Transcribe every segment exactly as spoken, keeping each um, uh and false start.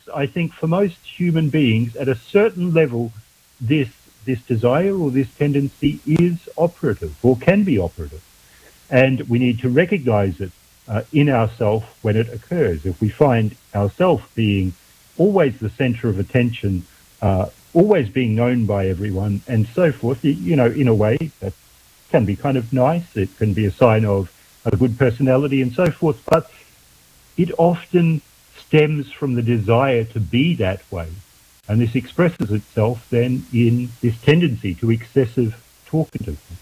I think for most human beings, at a certain level, this this desire or this tendency is operative or can be operative. And we need to recognize it uh, in ourselves when it occurs. If we find ourselves being always the center of attention, uh, always being known by everyone and so forth, you, you know, in a way that can be kind of nice. It can be a sign of a good personality and so forth, but it often stems from the desire to be that way. And this expresses itself then in this tendency to excessive talkativeness.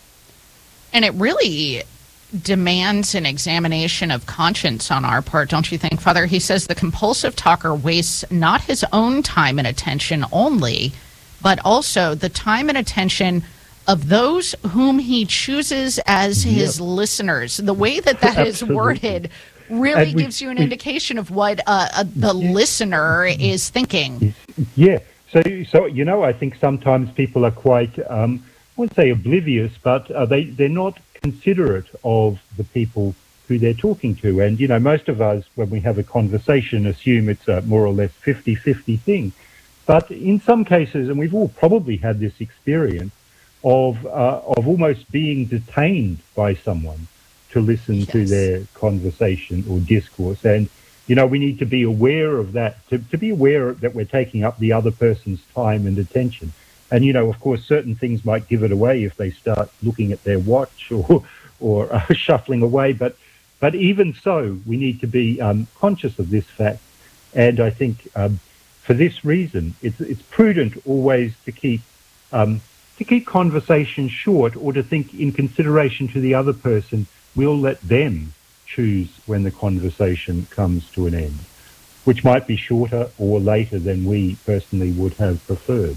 And it really demands an examination of conscience on our part, don't you think, Father? He says the compulsive talker wastes not his own time and attention only, but also the time and attention of those whom he chooses as yep. his listeners. The way that that is worded really we, gives you an we, indication of what uh, uh, the yeah. listener is thinking. Yeah. So, so you know, I think sometimes people are quite, um, I wouldn't say oblivious, but uh, they, they're not considerate of the people who they're talking to. And, you know, most of us, when we have a conversation, assume it's a more or less fifty-fifty thing. But in some cases, and we've all probably had this experience, of uh, of almost being detained by someone to listen yes. to their conversation or discourse. And, you know, we need to be aware of that, to, to be aware that we're taking up the other person's time and attention. And, you know, of course, certain things might give it away if they start looking at their watch or or uh, shuffling away. But but even so, we need to be um, conscious of this fact. And I think um, for this reason, it's it's prudent always to keep um, to keep conversation short, or to think in consideration to the other person, we'll let them choose when the conversation comes to an end, which might be shorter or later than we personally would have preferred.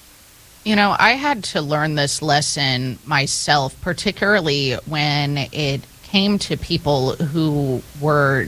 You know, I had to learn this lesson myself, particularly when it came to people who were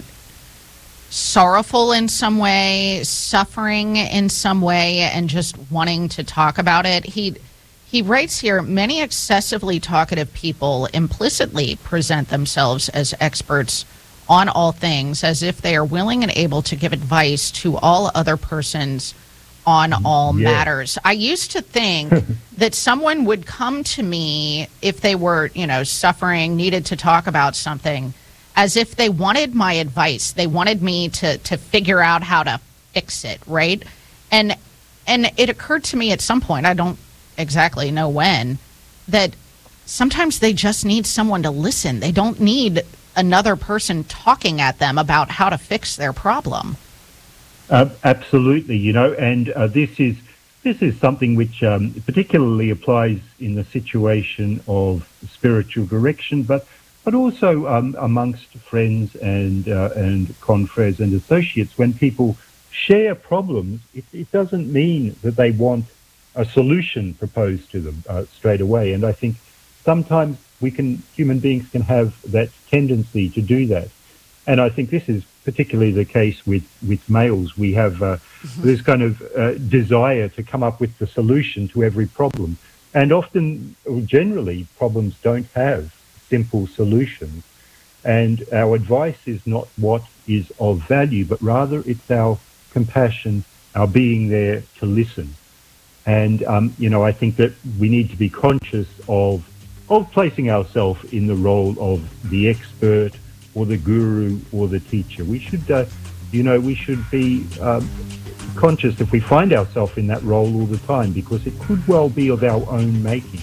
sorrowful in some way, suffering in some way, and just wanting to talk about it. He he writes here, many excessively talkative people implicitly present themselves as experts on all things, as if they are willing and able to give advice to all other persons on all yeah. matters. I used to think that someone would come to me if they were, you know, suffering, needed to talk about something, as if they wanted my advice. They wanted me to to figure out how to fix it, right? And and it occurred to me at some point, I don't exactly know when, that sometimes they just need someone to listen. They don't need another person talking at them about how to fix their problem. Uh, absolutely, you know, and uh, this is this is something which um, particularly applies in the situation of spiritual direction, but but also um, amongst friends and uh, and confreres and associates. When people share problems, it, it doesn't mean that they want a solution proposed to them uh, straight away. And I think sometimes we can, human beings can have that tendency to do that. And I think this is particularly the case with, with males. We have uh, mm-hmm. this kind of uh, desire to come up with the solution to every problem. And often, or generally, problems don't have simple solutions. And our advice is not what is of value, but rather it's our compassion, our being there to listen. And, um, you know, I think that we need to be conscious of, of placing ourselves in the role of the expert or the guru or the teacher. We should, uh, you know, we should be um, conscious if we find ourselves in that role all the time, because it could well be of our own making.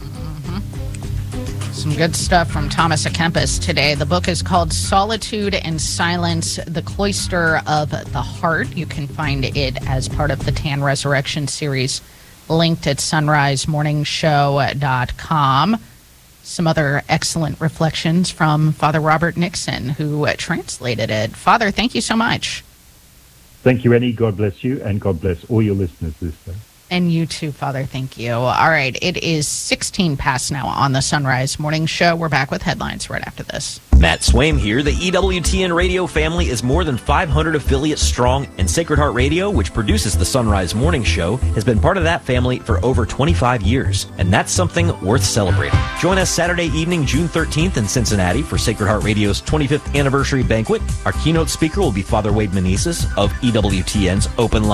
Mm-hmm. Some good stuff from Thomas à Kempis today. The book is called Solitude and Silence, The Cloister of the Heart. You can find it as part of the Tan Resurrection series, linked at sunrise morning show dot com. Some other excellent reflections from Father Robert Nixon, who uh, translated it. Father, thank you so much. Thank you, Annie. God bless you, and God bless all your listeners this day. And you too, Father. Thank you. All right. It is sixteen past now on the Sunrise Morning Show. We're back with headlines right after this. Matt Swaim here. The E W T N radio family is more than five hundred affiliates strong, and Sacred Heart Radio, which produces the Sunrise Morning Show, has been part of that family for over twenty-five years. And that's something worth celebrating. Join us Saturday evening, June thirteenth in Cincinnati for Sacred Heart Radio's twenty-fifth anniversary banquet. Our keynote speaker will be Father Wade Meneses of E W T N's Open Line